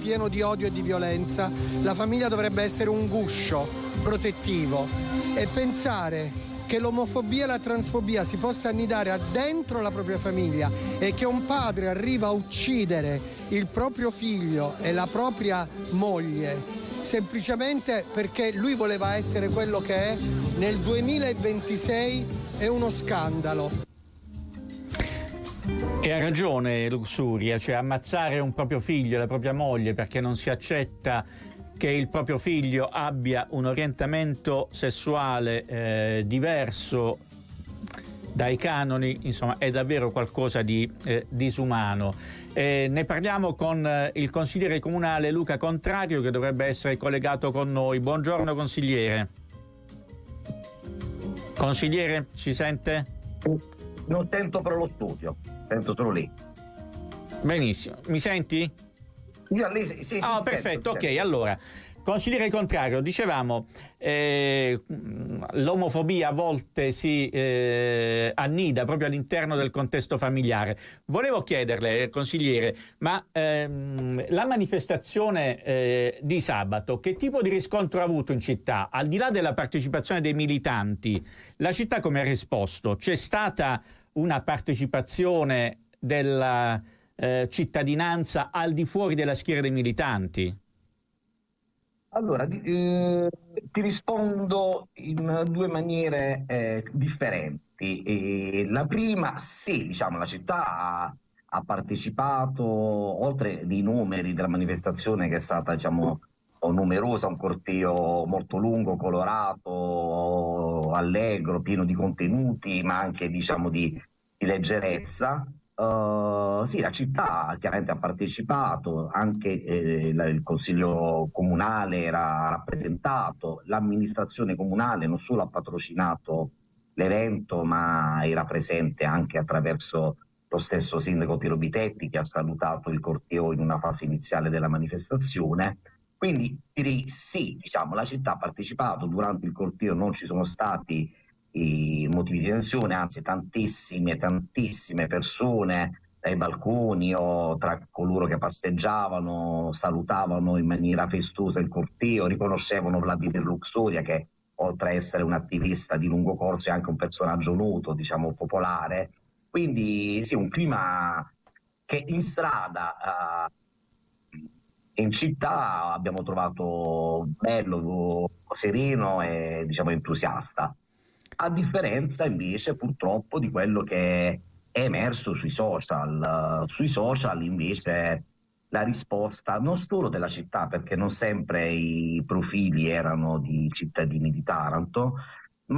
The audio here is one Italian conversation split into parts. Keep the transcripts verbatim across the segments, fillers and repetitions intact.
pieno di odio e di violenza, la famiglia dovrebbe essere un guscio protettivo, e pensare che l'omofobia e la transfobia si possa annidare dentro la propria famiglia e che un padre arriva a uccidere il proprio figlio e la propria moglie semplicemente perché lui voleva essere quello che è, nel duemilaventisei è uno scandalo. E ha ragione Luxuria, cioè ammazzare un proprio figlio e la propria moglie perché non si accetta che il proprio figlio abbia un orientamento sessuale eh, diverso dai canoni, insomma, è davvero qualcosa di eh, disumano. Eh, ne parliamo con eh, il consigliere comunale Luca Contrario, che dovrebbe essere collegato con noi. Buongiorno consigliere. Consigliere, ci sente? Non sento però lo studio, sento solo lì. Benissimo, mi senti? Io a lei sì, sì, Ah, sì, perfetto, sento, ok, sento. allora, consigliere Contrario, dicevamo, eh, l'omofobia a volte si eh, annida proprio all'interno del contesto familiare. Volevo chiederle, consigliere, ma ehm, la manifestazione eh, di sabato, che tipo di riscontro ha avuto in città? Al di là della partecipazione dei militanti, la città come ha risposto? C'è stata una partecipazione della eh, cittadinanza al di fuori della schiera dei militanti? Allora, di- eh, ti rispondo in due maniere eh, differenti. E la prima, sì, diciamo, la città ha, ha partecipato, oltre dei numeri della manifestazione che è stata, diciamo, numerosa, un corteo molto lungo, colorato, allegro, pieno di contenuti, ma anche, diciamo, di, di leggerezza. Uh, sì, la città chiaramente ha partecipato, anche eh, la- il consiglio comunale era rappresentato, l'amministrazione comunale non solo ha patrocinato l'evento, ma era presente anche attraverso lo stesso sindaco Piero Bitetti, che ha salutato il corteo in una fase iniziale della manifestazione. Quindi direi sì, diciamo, la città ha partecipato, durante il corteo non ci sono stati i motivi di tensione, anzi tantissime, tantissime persone dai balconi o tra coloro che passeggiavano salutavano in maniera festosa il corteo, riconoscevano Vladimir Luxuria, che oltre a essere un attivista di lungo corso è anche un personaggio noto, diciamo popolare. Quindi sì, un clima che in strada eh, in città abbiamo trovato bello, sereno e diciamo entusiasta. A differenza invece purtroppo di quello che è emerso sui social. Sui social invece la risposta non solo della città, perché non sempre i profili erano di cittadini di Taranto, ma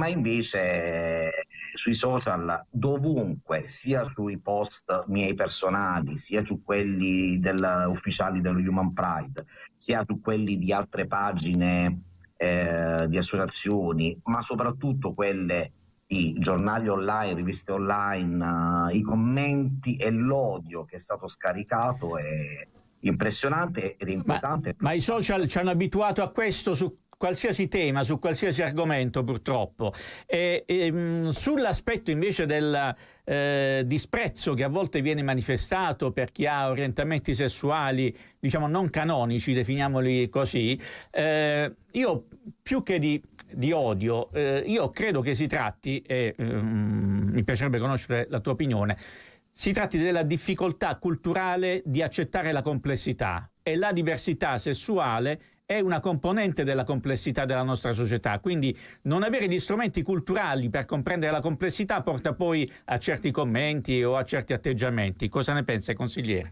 invece sui social dovunque, sia sui post miei personali, sia su quelli del, ufficiali dello Human Pride, sia su quelli di altre pagine eh, di associazioni, ma soprattutto quelle di giornali online, riviste online, uh, i commenti e l'odio che è stato scaricato è impressionante ed inquietante. Ma, ma i social ci hanno abituato a questo su qualsiasi tema, su qualsiasi argomento purtroppo. E, e, sull'aspetto invece del eh, disprezzo che a volte viene manifestato per chi ha orientamenti sessuali, diciamo non canonici, definiamoli così, eh, io più che di di odio, eh, io credo che si tratti, e ehm, mi piacerebbe conoscere la tua opinione, si tratti della difficoltà culturale di accettare la complessità, e la diversità sessuale è una componente della complessità della nostra società, quindi non avere gli strumenti culturali per comprendere la complessità porta poi a certi commenti o a certi atteggiamenti. Cosa ne pensa, consigliere?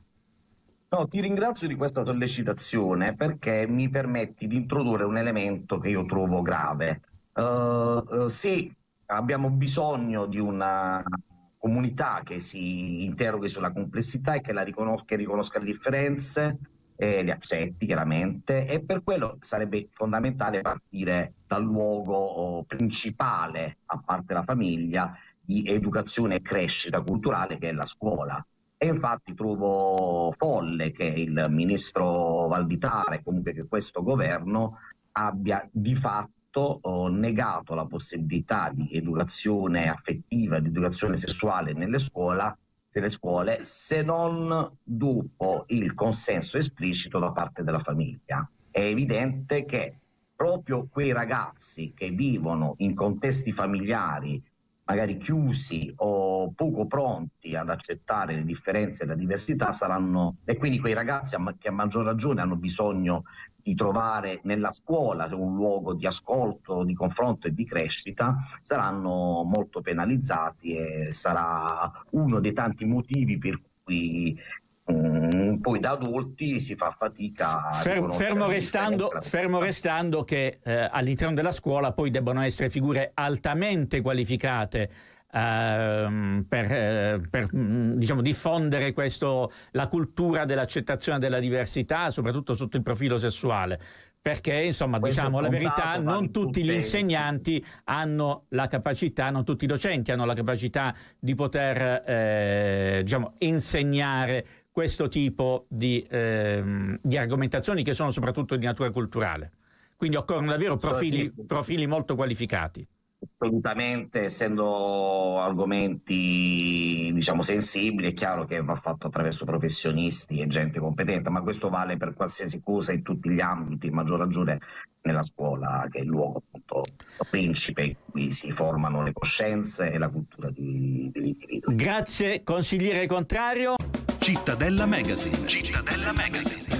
No, ti ringrazio di questa sollecitazione perché mi permetti di introdurre un elemento che io trovo grave. Uh, uh, se abbiamo bisogno di una comunità che si interroghi sulla complessità e che la riconosca, che riconosca le differenze e le accetti chiaramente, e per quello sarebbe fondamentale partire dal luogo principale, a parte la famiglia, di educazione e crescita culturale, che è la scuola. E infatti trovo folle che il ministro Valditara e comunque che questo governo abbia di fatto oh, negato la possibilità di educazione affettiva, di educazione sessuale nelle scuole, tutte le scuole, se non dopo il consenso esplicito da parte della famiglia. È evidente che proprio quei ragazzi che vivono in contesti familiari magari chiusi o poco pronti ad accettare le differenze e la diversità saranno, e quindi quei ragazzi che a maggior ragione hanno bisogno di trovare nella scuola un luogo di ascolto, di confronto e di crescita, saranno molto penalizzati, e sarà uno dei tanti motivi per cui um, poi da adulti si fa fatica a Fermo, fermo, restando, fermo restando che eh, all'interno della scuola poi debbono essere figure altamente qualificate Uh, per, uh, per diciamo, diffondere questo, la cultura dell'accettazione della diversità, soprattutto sotto il profilo sessuale, perché insomma, questo diciamo la verità, non tutti gli insegnanti hanno la capacità, non tutti i docenti hanno la capacità di poter eh, diciamo, insegnare questo tipo di, eh, di argomentazioni che sono soprattutto di natura culturale. Quindi occorrono davvero profili, profili molto qualificati. Assolutamente, essendo argomenti diciamo sensibili, è chiaro che va fatto attraverso professionisti e gente competente, ma questo vale per qualsiasi cosa in tutti gli ambiti, in maggior ragione nella scuola, che è il luogo appunto principe in cui si formano le coscienze e la cultura di, dell'individuo. Grazie consigliere Contrario. Cittadella Magazine. Cittadella Magazine.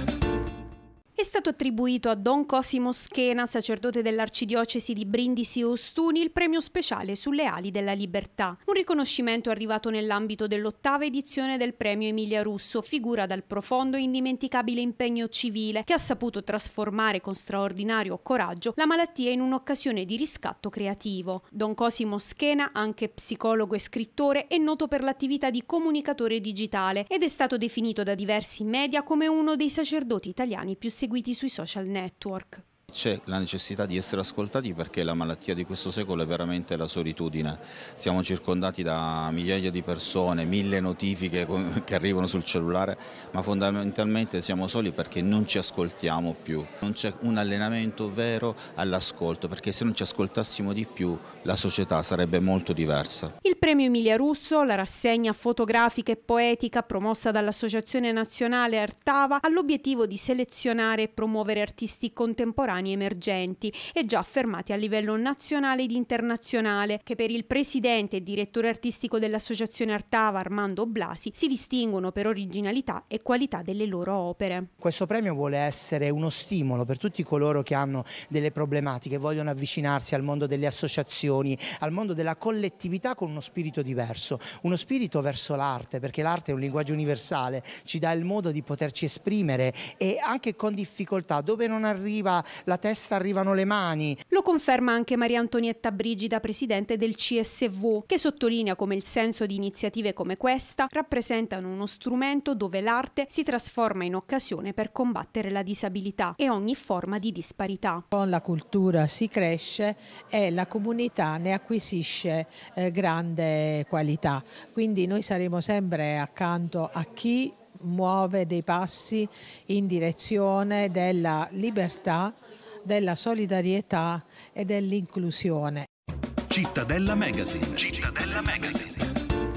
È stato attribuito a Don Cosimo Schena, sacerdote dell'arcidiocesi di Brindisi e Ostuni, il premio speciale sulle ali della libertà. Un riconoscimento arrivato nell'ambito dell'ottava edizione del premio Emilia Russo, figura dal profondo e indimenticabile impegno civile che ha saputo trasformare con straordinario coraggio la malattia in un'occasione di riscatto creativo. Don Cosimo Schena, anche psicologo e scrittore, è noto per l'attività di comunicatore digitale ed è stato definito da diversi media come uno dei sacerdoti italiani più seguiti sui social network. C'è la necessità di essere ascoltati perché la malattia di questo secolo è veramente la solitudine. Siamo circondati da migliaia di persone, mille notifiche che arrivano sul cellulare, ma fondamentalmente siamo soli perché non ci ascoltiamo più. Non c'è un allenamento vero all'ascolto, perché se non ci ascoltassimo di più la società sarebbe molto diversa. Il premio Emilia Russo, la rassegna fotografica e poetica promossa dall'Associazione Nazionale Artava, ha l'obiettivo di selezionare e promuovere artisti contemporanei emergenti e già affermati a livello nazionale ed internazionale, che per il presidente e direttore artistico dell'Associazione Artava, Armando Blasi, si distinguono per originalità e qualità delle loro opere. Questo premio vuole essere uno stimolo per tutti coloro che hanno delle problematiche, vogliono avvicinarsi al mondo delle associazioni, al mondo della collettività con uno spirito diverso, uno spirito verso l'arte, perché l'arte è un linguaggio universale, ci dà il modo di poterci esprimere e anche con difficoltà, dove non arriva la testa arrivano le mani. Lo conferma anche Maria Antonietta Brigida, presidente del C S V, che sottolinea come il senso di iniziative come questa rappresentano uno strumento dove l'arte si trasforma in occasione per combattere la disabilità e ogni forma di disparità. Con la cultura si cresce e la comunità ne acquisisce eh, grande qualità, quindi noi saremo sempre accanto a chi muove dei passi in direzione della libertà, della solidarietà e dell'inclusione. Cittadella Magazine. Cittadella Magazine.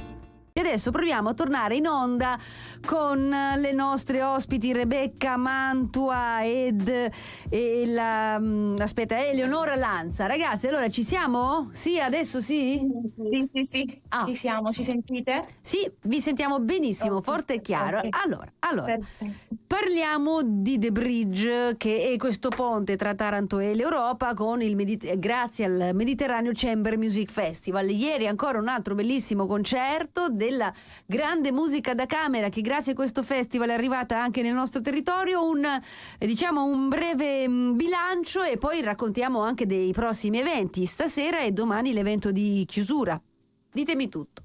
E adesso proviamo a tornare in onda con le nostre ospiti Rebecca Mantua ed e la aspetta Eleonora Lanza. Ragazzi, allora ci siamo? Sì, adesso sì? Sì, sì, sì. Ah. Ci siamo, ci sentite? Sì, vi sentiamo benissimo, okay, forte e chiaro. Okay. Allora, allora parliamo di The Bridge, che è questo ponte tra Taranto e l'Europa con il Mediter- grazie al Mediterraneo Chamber Music Festival. Ieri ancora un altro bellissimo concerto della grande musica da camera che grazie a questo festival è arrivata anche nel nostro territorio. Un diciamo un breve bilancio e poi raccontiamo anche dei prossimi eventi. Stasera e domani l'evento di chiusura. Ditemi tutto.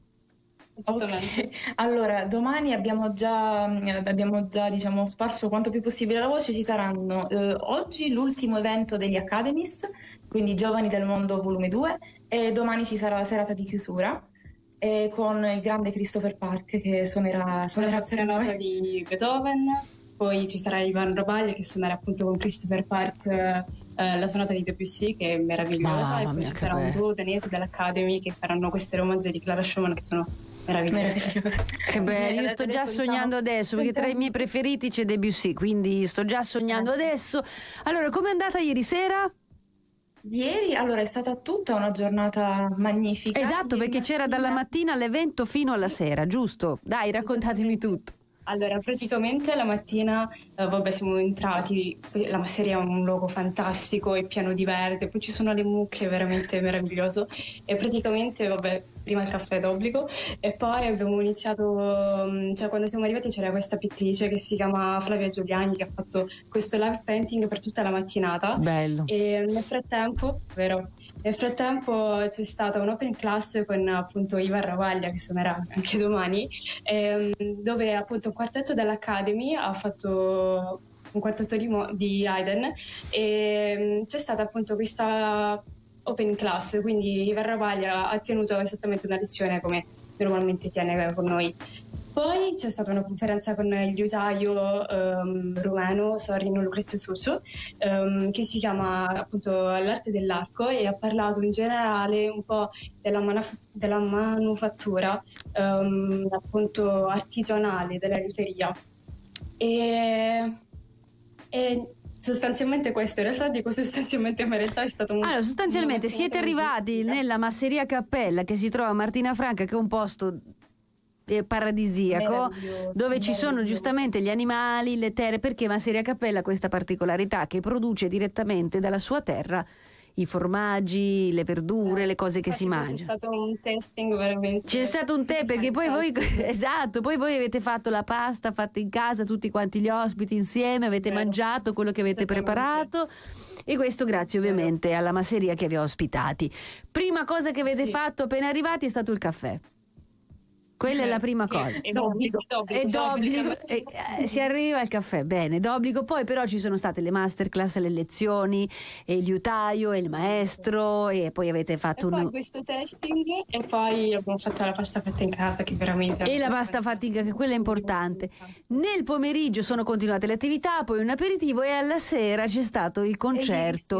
Okay. Allora, domani abbiamo già, abbiamo già diciamo, sparso quanto più possibile la voce. Ci saranno eh, oggi l'ultimo evento degli Academies, quindi Giovani del Mondo volume due, e domani ci sarà la serata di chiusura eh, con il grande Christopher Park che suonerà, suonerà la serenata di Beethoven. Poi ci sarà Ivan Rabaglia che suonerà appunto con Christopher Park eh, la sonata di Debussy, che è meravigliosa, ah, e poi ci sarà un duo danese dell'Academy che faranno queste romanze di Clara Schumann che sono meraviglioso. Che bello, io sto già sognando adesso, perché tra i miei preferiti c'è Debussy, quindi sto già sognando adesso. Allora, com'è andata ieri sera? Ieri, allora, è stata tutta una giornata magnifica. Esatto, perché c'era dalla mattina all'evento fino alla sera, giusto? Dai, raccontatemi tutto. Allora, praticamente la mattina, eh, vabbè, siamo entrati, la masseria è un luogo fantastico, è pieno di verde, poi ci sono le mucche, veramente meraviglioso, e praticamente, vabbè, prima il caffè d'obbligo, e poi abbiamo iniziato, cioè quando siamo arrivati c'era questa pittrice che si chiama Flavia Giuliani, che ha fatto questo live painting per tutta la mattinata. Bello. E nel frattempo, vero? Nel frattempo c'è stata un open class con appunto Iva Ravaglia, che suonerà anche domani, ehm, dove appunto un quartetto dell'Academy ha fatto un quartetto di, Mo- di Haydn, e c'è stata appunto questa open class, quindi Iva Ravaglia ha tenuto esattamente una lezione come normalmente tiene con noi. Poi c'è stata una conferenza con il liutaio um, rumeno Sorin Lucrezio Susu, um, che si chiama appunto L'arte dell'arco, e ha parlato in generale un po' della, manaf- della manufattura um, appunto artigianale della liuteria. E, e sostanzialmente questo, in realtà dico sostanzialmente, ma in realtà è stato un... Allora, sostanzialmente siete arrivati nella masseria Cappella, che si trova a Martina Franca, che è un posto paradisiaco, dove ci sono giustamente gli animali, le terre, perché Masseria Cappella ha questa particolarità che produce direttamente dalla sua terra i formaggi, le verdure, le cose che si mangiano. C'è stato un testing veramente. C'è stato un te perché poi voi esatto, poi voi avete fatto la pasta fatta in casa, tutti quanti gli ospiti insieme, avete Vero. mangiato quello che avete preparato, e questo grazie ovviamente alla masseria che vi ha ospitati. Prima cosa che avete sì. fatto appena arrivati è stato il caffè. Quella è la prima cosa. È d'obbligo. È d'obbligo. E, eh, si arriva al caffè, bene, d'obbligo. Poi però ci sono state le masterclass, le lezioni, e il liutaio, e il maestro, e poi avete fatto e un... poi questo testing, e poi abbiamo fatto la pasta fatta in casa, che veramente... E la pasta fatta in casa, che quella è importante. Nel pomeriggio sono continuate le attività, poi un aperitivo, e alla sera c'è stato il concerto.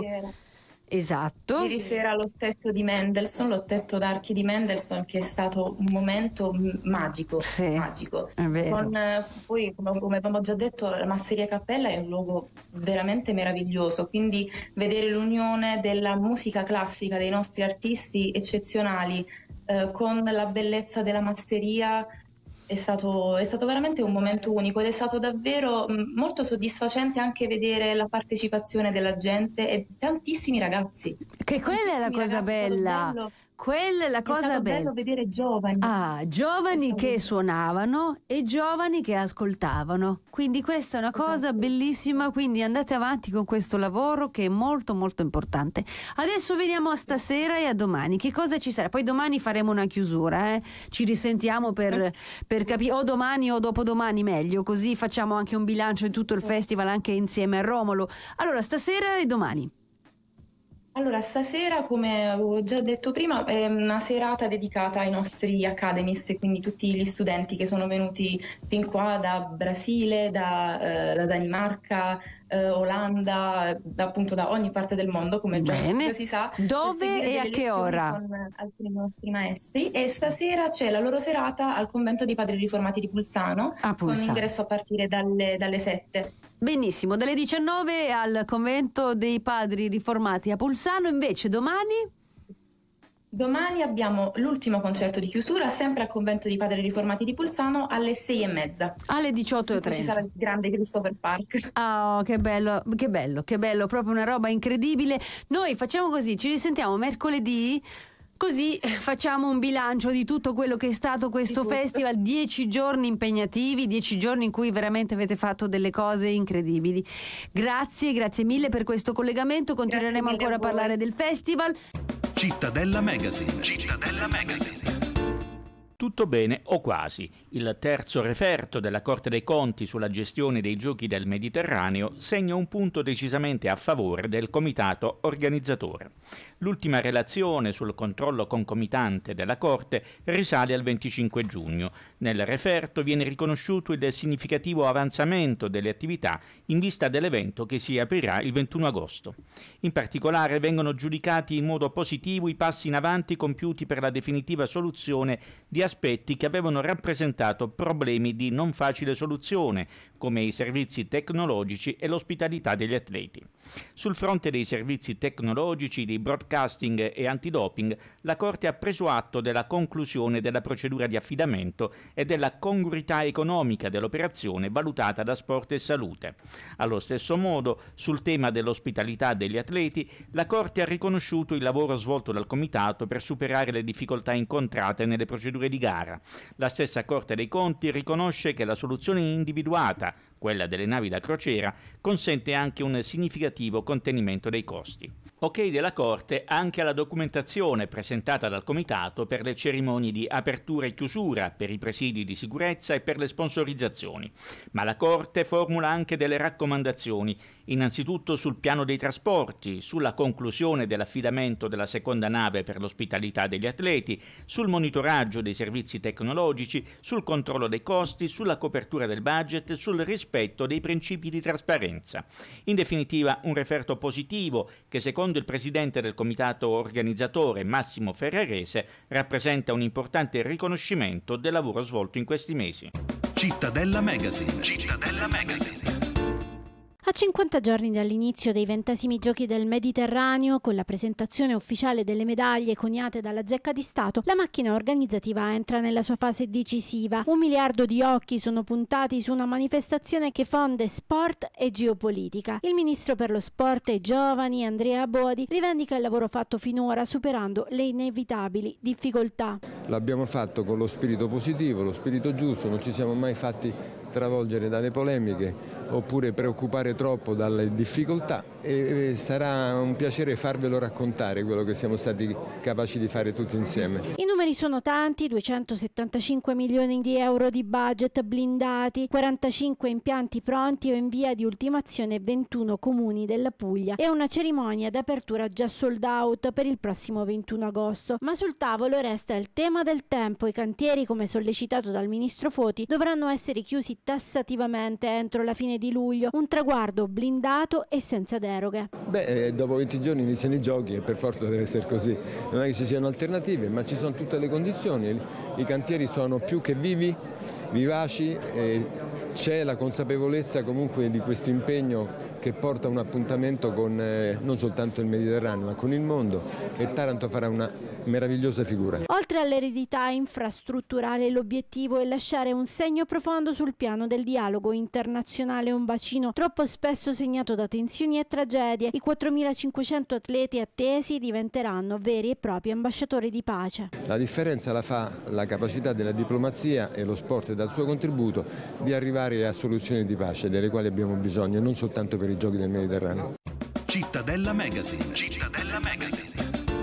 Esatto. Ieri sera l'ottetto di Mendelssohn, l'ottetto d'archi di Mendelssohn, che è stato un momento magico, sì, magico. È vero. Con, poi, come, come abbiamo già detto, la Masseria Cappella è un luogo veramente meraviglioso, quindi vedere l'unione della musica classica dei nostri artisti eccezionali eh, con la bellezza della masseria È stato, è stato veramente un momento unico, ed è stato davvero mh, molto soddisfacente anche vedere la partecipazione della gente e di tantissimi ragazzi. Che quella è la cosa bella. Bello. Quella è la cosa è stato bella. bello vedere giovani. Ah, giovani stato... che suonavano e giovani che ascoltavano. Quindi questa è una cosa esatto. bellissima, quindi andate avanti con questo lavoro che è molto molto importante. Adesso veniamo a stasera e a domani. Che cosa ci sarà? Poi domani faremo una chiusura, eh? Ci risentiamo per, per capire, o domani o dopodomani meglio, così facciamo anche un bilancio di tutto il festival anche insieme a Romolo. Allora, stasera e domani. Allora, stasera, come avevo già detto prima, è una serata dedicata ai nostri academist, quindi tutti gli studenti che sono venuti fin qua da Brasile, da, eh, da Danimarca, eh, Olanda, da, appunto da ogni parte del mondo, come già, già si sa. Dove e a che ora? Con altri nostri maestri. E stasera c'è la loro serata al convento dei Padri Riformati di Pulsano, a Pulsano. con ingresso a partire dalle, dalle sette. Benissimo, dalle diciannove al convento dei Padri Riformati a Pulsano. Invece domani? Domani abbiamo l'ultimo concerto di chiusura, sempre al convento dei Padri Riformati di Pulsano, alle sei e mezza. Alle diciotto e trenta. Ci sarà il grande Christopher Park. Oh, che bello, che bello, che bello, proprio una roba incredibile. Noi facciamo così, ci risentiamo mercoledì. Così facciamo un bilancio di tutto quello che è stato questo festival, dieci giorni impegnativi, dieci giorni in cui veramente avete fatto delle cose incredibili. Grazie, grazie mille per questo collegamento, continueremo ancora a parlare del festival. Cittadella Magazine. Cittadella Magazine. Tutto bene o quasi. Il terzo referto della Corte dei Conti sulla gestione dei Giochi del Mediterraneo segna un punto decisamente a favore del comitato organizzatore. L'ultima relazione sul controllo concomitante della Corte risale al venticinque giugno. Nel referto viene riconosciuto il significativo avanzamento delle attività in vista dell'evento che si aprirà il ventuno agosto. In particolare vengono giudicati in modo positivo i passi in avanti compiuti per la definitiva soluzione di aspetti che avevano rappresentato problemi di non facile soluzione, come i servizi tecnologici e l'ospitalità degli atleti. Sul fronte dei servizi tecnologici, di broadcasting e antidoping, la Corte ha preso atto della conclusione della procedura di affidamento e della congruità economica dell'operazione valutata da Sport e Salute. Allo stesso modo, sul tema dell'ospitalità degli atleti, la Corte ha riconosciuto il lavoro svolto dal Comitato per superare le difficoltà incontrate nelle procedure di gara. La stessa Corte dei Conti riconosce che la soluzione individuata, quella delle navi da crociera, consente anche un significativo contenimento dei costi. Ok della Corte anche alla documentazione presentata dal Comitato per le cerimonie di apertura e chiusura, per i presidi di sicurezza e per le sponsorizzazioni. Ma la Corte formula anche delle raccomandazioni, innanzitutto sul piano dei trasporti, sulla conclusione dell'affidamento della seconda nave per l'ospitalità degli atleti, sul monitoraggio dei servizi tecnologici, sul controllo dei costi, sulla copertura del budget, sul rispetto dei principi di trasparenza. In definitiva, un referto positivo che, secondo il presidente del comitato organizzatore Massimo Ferrarese, rappresenta un importante riconoscimento del lavoro svolto in questi mesi. Cittadella Magazine. Cittadella Magazine. A cinquanta giorni dall'inizio dei ventesimi Giochi del Mediterraneo, con la presentazione ufficiale delle medaglie coniate dalla Zecca di Stato, la macchina organizzativa entra nella sua fase decisiva. Un miliardo di occhi sono puntati su una manifestazione che fonde sport e geopolitica. Il ministro per lo sport e i giovani, Andrea Bodi, rivendica il lavoro fatto finora, superando le inevitabili difficoltà. L'abbiamo fatto con lo spirito positivo, lo spirito giusto, non ci siamo mai fatti travolgere dalle polemiche oppure preoccupare troppo dalle difficoltà, e sarà un piacere farvelo raccontare quello che siamo stati capaci di fare tutti insieme. I numeri sono tanti: duecentosettantacinque milioni di euro di budget blindati, quarantacinque impianti pronti o in via di ultimazione, ventuno comuni della Puglia e una cerimonia d'apertura già sold out per il prossimo ventuno agosto. Ma sul tavolo resta il tema del tempo. I cantieri, come sollecitato dal ministro Foti, dovranno essere chiusi tassativamente entro la fine di luglio, un traguardo blindato e senza deroghe. Beh, dopo venti giorni iniziano i giochi e per forza deve essere così. Non è che ci siano alternative, ma ci sono tutte le condizioni. I cantieri sono più che vivi, vivaci, e c'è la consapevolezza comunque di questo impegno che porta a un appuntamento con eh, non soltanto il Mediterraneo, ma con il mondo, e Taranto farà una meravigliosa figura. Oltre all'eredità infrastrutturale, l'obiettivo è lasciare un segno profondo sul piano del dialogo internazionale, un bacino troppo spesso segnato da tensioni e tragedie. I quattromilacinquecento atleti attesi diventeranno veri e propri ambasciatori di pace. La differenza la fa la capacità della diplomazia e lo sport dal suo contributo di arrivare a soluzioni di pace delle quali abbiamo bisogno, e non soltanto per i Giochi del Mediterraneo. Cittadella Magazine. Cittadella Magazine.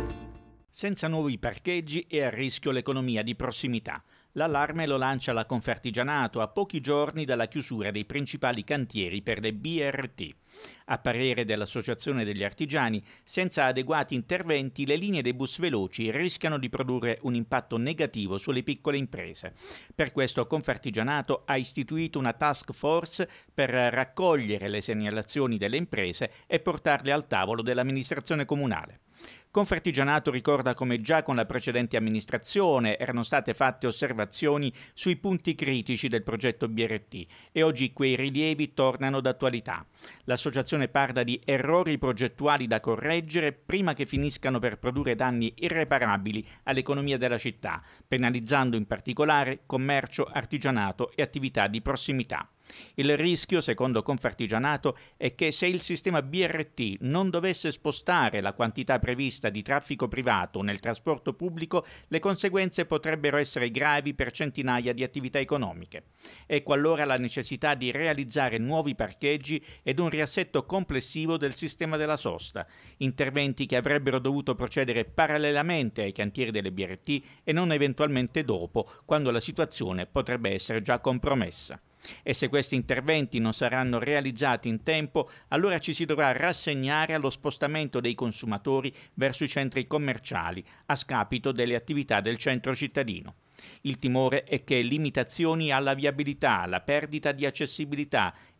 Senza nuovi parcheggi è a rischio l'economia di prossimità. L'allarme lo lancia la Confartigianato a pochi giorni dalla chiusura dei principali cantieri per le B R T. A parere dell'Associazione degli Artigiani, senza adeguati interventi le linee dei bus veloci rischiano di produrre un impatto negativo sulle piccole imprese. Per questo Confartigianato ha istituito una task force per raccogliere le segnalazioni delle imprese e portarle al tavolo dell'amministrazione comunale. Confartigianato ricorda come già con la precedente amministrazione erano state fatte osservazioni sui punti critici del progetto B R T e oggi quei rilievi tornano d'attualità. L'associazione parla di errori progettuali da correggere prima che finiscano per produrre danni irreparabili all'economia della città, penalizzando in particolare commercio, artigianato e attività di prossimità. Il rischio, secondo Confartigianato, è che se il sistema B R T non dovesse spostare la quantità prevista di traffico privato nel trasporto pubblico, le conseguenze potrebbero essere gravi per centinaia di attività economiche. Ecco allora la necessità di realizzare nuovi parcheggi ed un riassetto complessivo del sistema della sosta, interventi che avrebbero dovuto procedere parallelamente ai cantieri delle B R T e non eventualmente dopo, quando la situazione potrebbe essere già compromessa. E se questi interventi non saranno realizzati in tempo, allora ci si dovrà rassegnare allo spostamento dei consumatori verso i centri commerciali, a scapito delle attività del centro cittadino. Il timore è che limitazioni alla viabilità, la perdita di accessibilità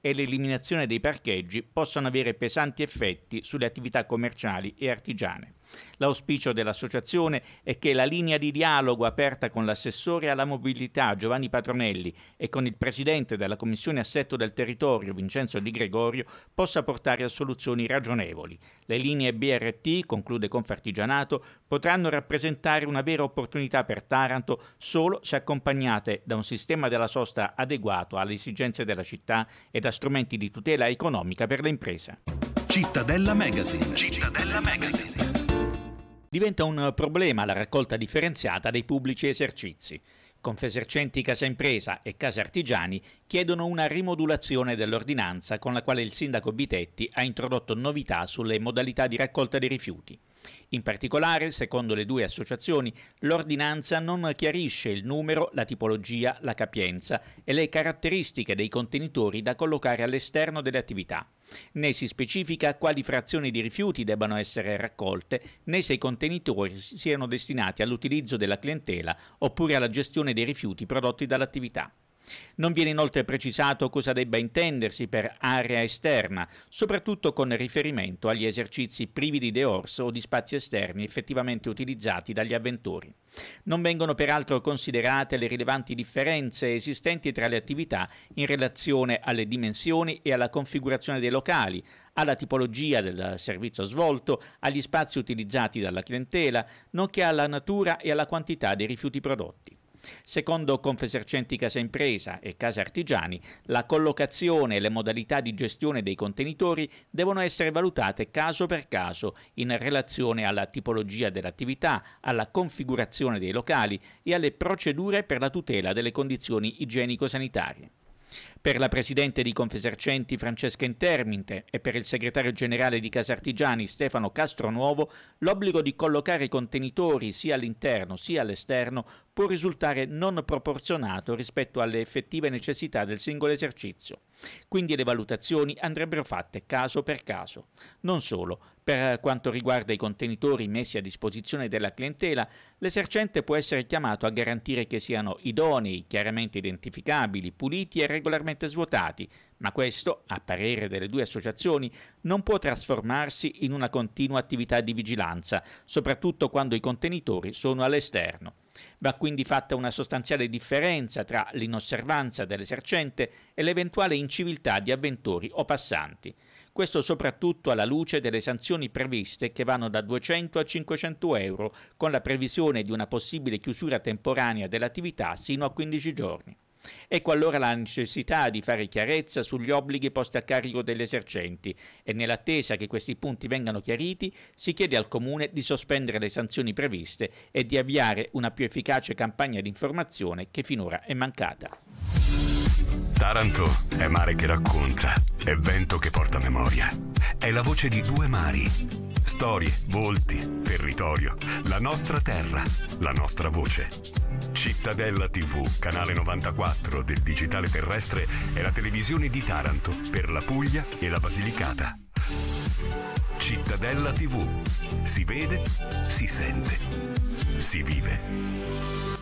e l'eliminazione dei parcheggi possano avere pesanti effetti sulle attività commerciali e artigiane. L'auspicio dell'associazione è che la linea di dialogo aperta con l'assessore alla mobilità Giovanni Patronelli e con il presidente della Commissione Assetto del Territorio Vincenzo Di Gregorio possa portare a soluzioni ragionevoli. Le linee B R T, conclude Confartigianato, potranno rappresentare una vera opportunità per Taranto solo se accompagnate da un sistema della sosta adeguato alle esigenze della città e da strumenti di tutela economica per le imprese. Cittadella Magazine. Cittadella Magazine. Diventa un problema la raccolta differenziata dei pubblici esercizi. Confesercenti Casa Impresa e Casa Artigiani chiedono una rimodulazione dell'ordinanza con la quale il sindaco Bitetti ha introdotto novità sulle modalità di raccolta dei rifiuti. In particolare, secondo le due associazioni, l'ordinanza non chiarisce il numero, la tipologia, la capienza e le caratteristiche dei contenitori da collocare all'esterno delle attività. Né si specifica quali frazioni di rifiuti debbano essere raccolte, né se i contenitori siano destinati all'utilizzo della clientela oppure alla gestione dei rifiuti prodotti dall'attività. Non viene inoltre precisato cosa debba intendersi per area esterna, soprattutto con riferimento agli esercizi privi di dehors o di spazi esterni effettivamente utilizzati dagli avventori. Non vengono peraltro considerate le rilevanti differenze esistenti tra le attività in relazione alle dimensioni e alla configurazione dei locali, alla tipologia del servizio svolto, agli spazi utilizzati dalla clientela, nonché alla natura e alla quantità dei rifiuti prodotti. Secondo Confesercenti Casa Impresa e Casa Artigiani, la collocazione e le modalità di gestione dei contenitori devono essere valutate caso per caso in relazione alla tipologia dell'attività, alla configurazione dei locali e alle procedure per la tutela delle condizioni igienico-sanitarie. Per la presidente di Confesercenti Francesca Interminte e per il segretario generale di Casa Artigiani Stefano Castronuovo, l'obbligo di collocare i contenitori sia all'interno sia all'esterno può risultare non proporzionato rispetto alle effettive necessità del singolo esercizio. Quindi le valutazioni andrebbero fatte caso per caso. Non solo, per quanto riguarda i contenitori messi a disposizione della clientela, l'esercente può essere chiamato a garantire che siano idonei, chiaramente identificabili, puliti e regolarmente svuotati, ma questo, a parere delle due associazioni, non può trasformarsi in una continua attività di vigilanza, soprattutto quando i contenitori sono all'esterno. Va quindi fatta una sostanziale differenza tra l'inosservanza dell'esercente e l'eventuale inciviltà di avventori o passanti. Questo soprattutto alla luce delle sanzioni previste che vanno da duecento a cinquecento euro, con la previsione di una possibile chiusura temporanea dell'attività sino a quindici giorni. Ecco allora la necessità di fare chiarezza sugli obblighi posti a carico degli esercenti e nell'attesa che questi punti vengano chiariti si chiede al Comune di sospendere le sanzioni previste e di avviare una più efficace campagna di informazione che finora è mancata. Taranto è mare che racconta, è vento che porta memoria, è la voce di due mari. Storie, volti, territorio, la nostra terra, la nostra voce. Cittadella tivù, canale novantaquattro del digitale terrestre, è la televisione di Taranto per la Puglia e la Basilicata. Cittadella tivù. Si vede, si sente, si vive.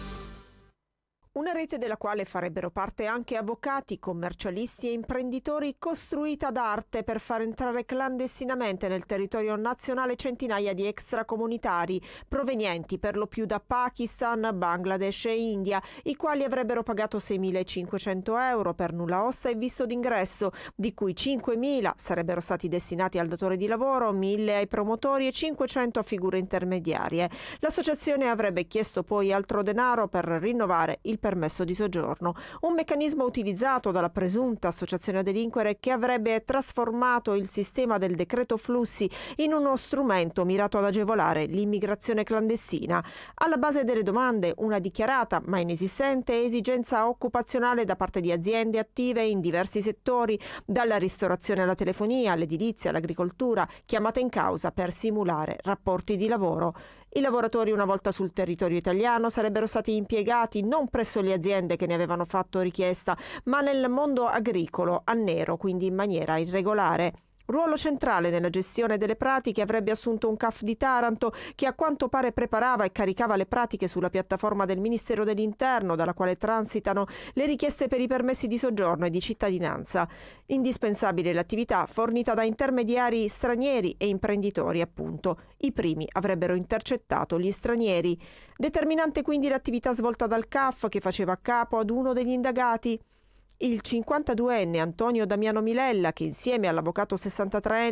Una rete della quale farebbero parte anche avvocati, commercialisti e imprenditori, costruita ad arte per far entrare clandestinamente nel territorio nazionale centinaia di extracomunitari provenienti per lo più da Pakistan, Bangladesh e India, i quali avrebbero pagato seimilacinquecento euro per nulla osta e visto d'ingresso, di cui cinquemila sarebbero stati destinati al datore di lavoro, mille ai promotori e cinquecento a figure intermediarie. L'associazione avrebbe chiesto poi altro denaro per rinnovare il permesso di soggiorno, un meccanismo utilizzato dalla presunta associazione a delinquere che avrebbe trasformato il sistema del decreto flussi in uno strumento mirato ad agevolare l'immigrazione clandestina. Alla base delle domande una dichiarata ma inesistente esigenza occupazionale da parte di aziende attive in diversi settori, dalla ristorazione alla telefonia, all'edilizia, all'agricoltura, chiamate in causa per simulare rapporti di lavoro. I lavoratori, una volta sul territorio italiano, sarebbero stati impiegati non presso le aziende che ne avevano fatto richiesta, ma nel mondo agricolo, a nero, quindi in maniera irregolare. Ruolo centrale nella gestione delle pratiche avrebbe assunto un C A F di Taranto che a quanto pare preparava e caricava le pratiche sulla piattaforma del Ministero dell'Interno, dalla quale transitano le richieste per i permessi di soggiorno e di cittadinanza. Indispensabile l'attività fornita da intermediari stranieri e imprenditori, appunto. I primi avrebbero intercettato gli stranieri. Determinante quindi l'attività svolta dal C A F, che faceva capo ad uno degli indagati, il cinquantaduenne Antonio Damiano Milella, che insieme all'avvocato sessantatreenne